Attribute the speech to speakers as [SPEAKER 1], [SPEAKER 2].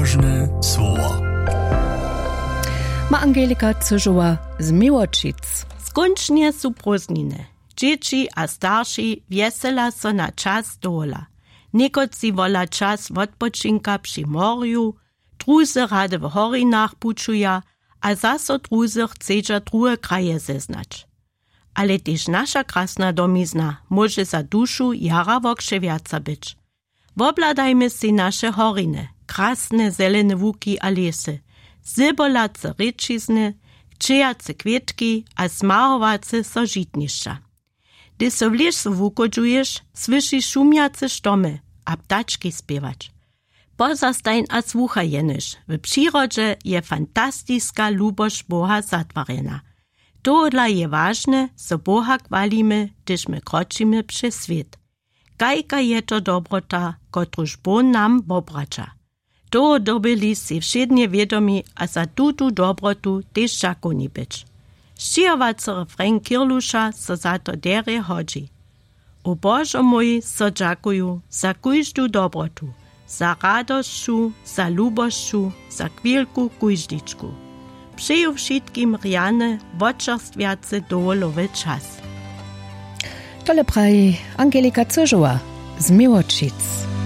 [SPEAKER 1] Odważne słowa.
[SPEAKER 2] Ma Angelika Cyżowa z Miłočic.
[SPEAKER 3] Skończnie są prózdniny. Dzieci a starsi wiesela so na czas dola. Niekoci wola czas odpoczynka przy morju, druzy rady w horinach puczuja, a zaso druzy chcedza drugie kraje zeznać. Ale też nasza krasna domizna może za duszu jara wokrzewiaca być. Wobladajmy si nasze horiny, krasne zelene łuki a lesy, zybolace ryčizny, kczyjace kwietki a smarowace sożitniszcza. Gdy so w lesu wukodżujesz, słyszysz szumiace sztomy, a ptaczki śpiewać. Pozastań a słuchaj jenisz. W przyrodzie je fantastyska lubość Boha zatwarena. To dla je ważne, so Boha chwalimy, gdyż my kroczymy przez świat. Kajka je to dobrota, kotruż Bóg nam obracza. To dobyli si wszednie wiadomi, a za tutu dobrotu też żakoni być. Ščijovacy refren Kirlusza so za to dere hodzi. O Boże mój, so dziękuję za kujżdu dobrotu, za radościu, za lubościu, za chwilku kujżdiczku. Przyju wszystkim rjane, woczerstwiacy dowolowy czas.
[SPEAKER 2] Tole praji Angelika Cyżowa z Miłočic.